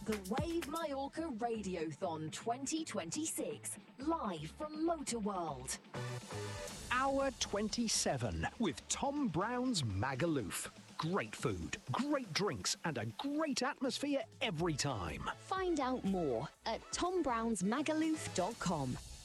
The Wave Mallorca Radiothon 2026, live from Motorworld. Hour 27 with Tom Brown's Magaluf. Great food, great drinks, and a great atmosphere every time. Find out more at tombrownsmagaluf.com.